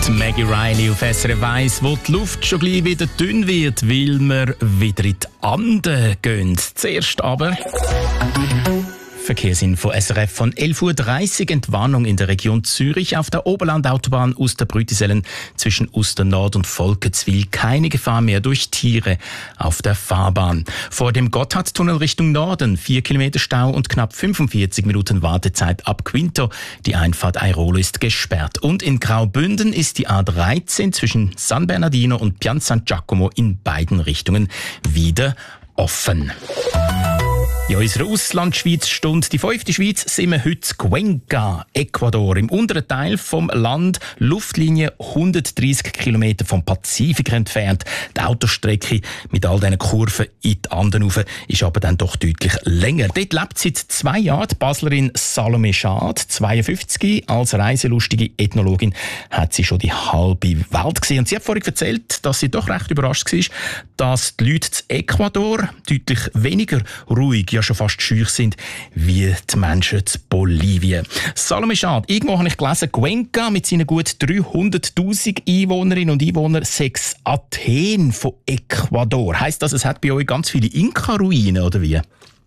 Die Maggie Riley auf SRF 1, wo die Luft schon gleich wieder dünn wird, weil wir wieder in die Anden gehen. Zuerst aber Verkehrsinfo SRF von 11.30 Uhr. Entwarnung in der Region Zürich auf der Oberlandautobahn Uster-Brütisellen zwischen Uster-Nord und Volkenswil. Keine Gefahr mehr durch Tiere auf der Fahrbahn. Vor dem Gotthardtunnel Richtung Norden 4 Kilometer Stau und knapp 45 Minuten Wartezeit ab Quinto. Die Einfahrt Airolo ist gesperrt. Und in Graubünden ist die A13 zwischen San Bernardino und Pian San Giacomo in beiden Richtungen wieder offen. Ja, unsere Auslandschweiz-Stunde, die 5. Schweiz, sind wir heute Cuenca, Ecuador, im unteren Teil vom Land, Luftlinie 130 Kilometer vom Pazifik entfernt. Die Autostrecke mit all diesen Kurven in die Anden rauf ist aber dann doch deutlich länger. Dort lebt seit 2 Jahren die Baslerin Salome Schad, 52, als reiselustige Ethnologin hat sie schon die halbe Welt gesehen. Und sie hat vorhin erzählt, dass sie doch recht überrascht war, dass die Leute in Ecuador deutlich weniger ruhig, ja schon fast scheu sind, wie die Menschen in Bolivien. Salome Schad, irgendwo habe ich gelesen, Cuenca mit seinen gut 300'000 Einwohnerinnen und Einwohnern sei Athen von Ecuador. Heisst das, es hat bei euch ganz viele Inka-Ruinen, oder wie?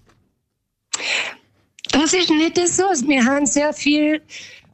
Das ist nicht so. Wir haben sehr viel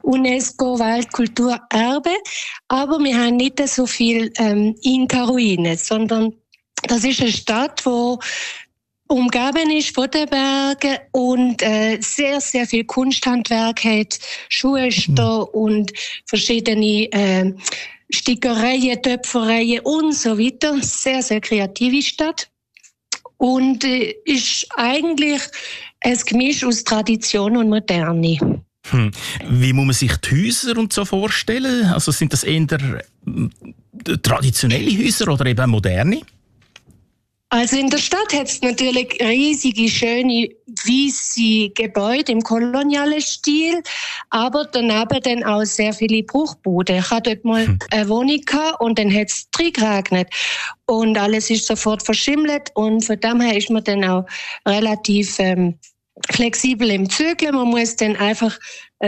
UNESCO-Weltkulturerbe, aber wir haben nicht so viel Inka-Ruinen, sondern das ist eine Stadt, die umgeben ist von den Bergen und sehr, sehr viel Kunsthandwerk hat, Schuhester und verschiedene Stickereien, Töpfereien und so weiter. Sehr, sehr kreative Stadt. Und ist eigentlich ein Gemisch aus Tradition und Moderne. Wie muss man sich die Häuser und so vorstellen? Also sind das eher traditionelle Häuser oder eben moderne? Also in der Stadt hat es natürlich riesige, schöne, weisse Gebäude im kolonialen Stil, aber daneben dann auch sehr viele Bruchbuden. Ich hatte dort mal eine Wohnung gehabt und dann hat es geregnet und alles ist sofort verschimmelt und von dem her ist man dann auch relativ flexibel im Zügeln. Man muss dann einfach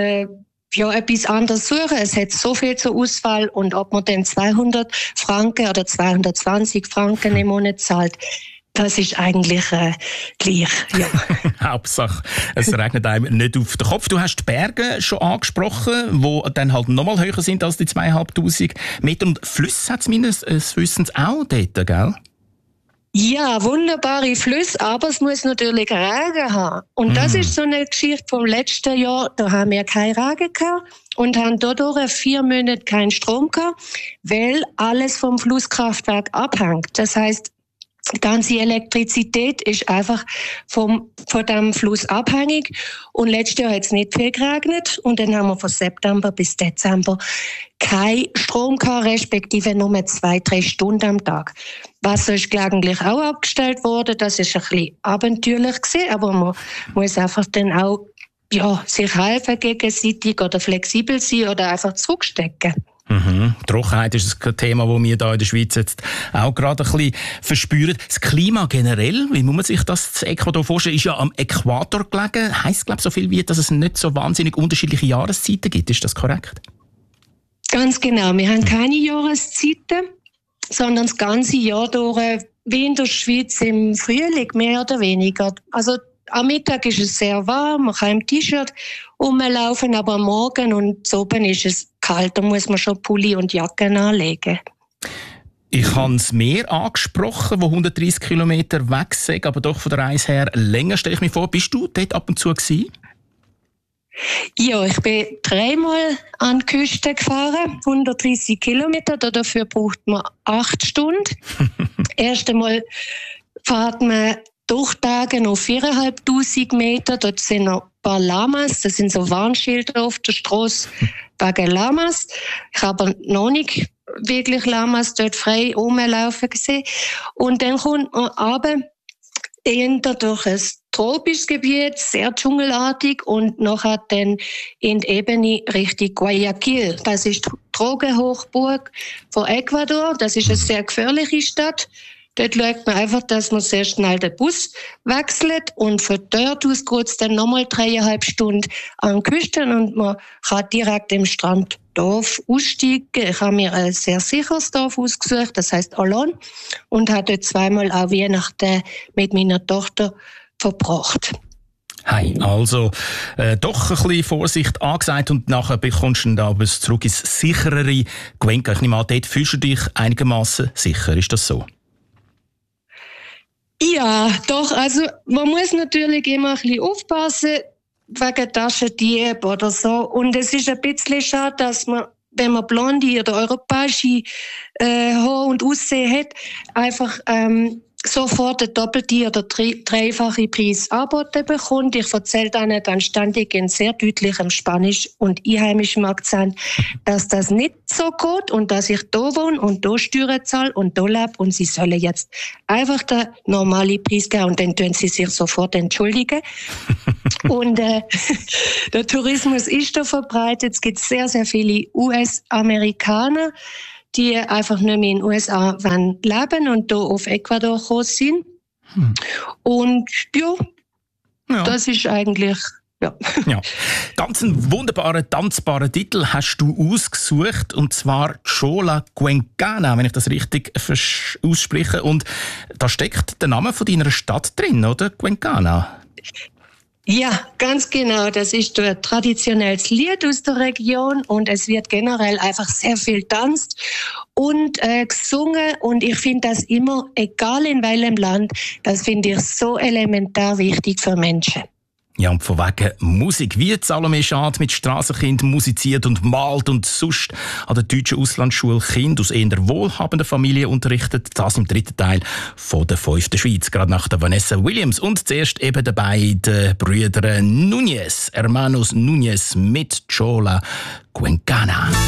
etwas anderes suchen. Es hat so viel zur Auswahl und ob man dann 200 Franken oder 220 Franken im Monat zahlt, das ist eigentlich gleich. Ja. Hauptsache, es regnet einem nicht auf den Kopf. Du hast die Berge schon angesprochen, die dann halt noch mal höher sind als die 2500 Meter. Und Flüsse hat es meines Wissens auch dort, gell? Ja, wunderbare Flüsse, aber es muss natürlich Regen haben. Und das ist so eine Geschichte vom letzten Jahr. Da haben wir keinen Regen gehabt und haben dadurch 4 Monate keinen Strom gehabt, weil alles vom Flusskraftwerk abhängt. Das heisst, die ganze Elektrizität ist einfach von dem Fluss abhängig. Und letztes Jahr hat es nicht viel geregnet. Und dann haben wir von September bis Dezember kein Strom gehabt, respektive nur 2-3 Stunden am Tag. Wasser ist gelegentlich auch abgestellt worden. Das ist ein bisschen abenteuerlich gewesen, aber man muss einfach dann auch sich helfen gegenseitig oder flexibel sein oder einfach zurückstecken. Trockenheit ist ein Thema, das wir hier in der Schweiz jetzt auch gerade ein bisschen verspüren. Das Klima generell, wie muss man sich das in Ecuador vorstellen, ist ja am Äquator gelegen. Heisst, glaube ich, so viel wie, dass es nicht so wahnsinnig unterschiedliche Jahreszeiten gibt. Ist das korrekt? Ganz genau. Wir haben keine Jahreszeiten, sondern das ganze Jahr durch, wie in der Schweiz im Frühling, mehr oder weniger. Also am Mittag ist es sehr warm, man kann im T-Shirt rumlaufen, aber am Morgen und oben ist es kalt, da muss man schon Pulli und Jacken anlegen. Ich habe das Meer angesprochen, wo 130 Kilometer weg ist, aber doch von der Reise her länger, stelle ich mir vor. Bist du dort ab und zu gewesen? Ja, ich bin 3-mal an die Küste gefahren, 130 Kilometer, dafür braucht man 8 Stunden. Erst einmal fährt man Durchtage auf 4'500 Meter, dort sind noch ein paar Lamas, das sind so Warnschilder auf der Straße wegen Lamas. Ich habe noch nicht wirklich Lamas dort frei rumlaufen gesehen. Und dann kommt man runter, eher durch ein tropisches Gebiet, sehr dschungelartig und nachher dann in die Ebene Richtung Guayaquil. Das ist die Drogenhochburg von Ecuador, das ist eine sehr gefährliche Stadt. Dort schaut man einfach, dass man sehr schnell den Bus wechselt und von dort aus geht es dann nochmal 3,5 Stunden an die Küste und man kann direkt im Stranddorf aussteigen. Ich habe mir ein sehr sicheres Dorf ausgesucht, das heisst Olon, und habe dort zweimal auch Weihnachten mit meiner Tochter verbracht. Hey, also doch ein bisschen Vorsicht angesagt und nachher bekommst du dann aber zurück ins sicherere Cuenca. Ich nehme an, dort fühlst du dich einigermaßen sicher, ist das so? Ja, doch, also man muss natürlich immer ein bisschen aufpassen wegen Taschendieb oder so. Und es ist ein bisschen schade, dass man, wenn man blonde oder europäische Haar und Aussehen hat, einfach sofort den doppelten oder dreifachen Preis angeboten bekommt. Ich erzähle dann ständig in sehr deutlichem Spanisch und einheimischem Akzent, dass das nicht so geht und dass ich da wohne und da Steuern zahle und da lebe und sie sollen jetzt einfach den normalen Preis geben und dann tun sie sich sofort entschuldigen. Und der Tourismus ist da verbreitet. Es gibt sehr, sehr viele US-Amerikaner, die einfach nicht mehr in den USA leben und hier auf Ecuador gekommen sind. Und ja, das ist eigentlich... Ja. Ja. Ganz einen wunderbaren, tanzbaren Titel hast du ausgesucht, und zwar Chola Cuencana, wenn ich das richtig ausspreche. Und da steckt der Name von deiner Stadt drin, oder? Cuencana. Ja, ganz genau. Das ist ein traditionelles Lied aus der Region und es wird generell einfach sehr viel tanzt und gesungen, und ich finde das immer, egal in welchem Land, das finde ich so elementar wichtig für Menschen. Ja, und von wegen Musik, wie Salome Schad mit Strassenkind musiziert und malt und sonst an der deutschen Auslandsschule Kinder aus eher wohlhabenden Familien unterrichtet. Das im dritten Teil von der 5. Schweiz, gerade nach der Vanessa Williams. Und zuerst eben dabei die Brüder Núñez, Hermanos Núñez mit Chola Cuencana.